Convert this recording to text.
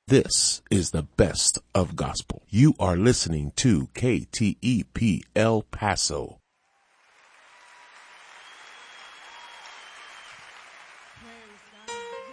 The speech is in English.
This is the best of gospel. You are listening to KTEP El Paso,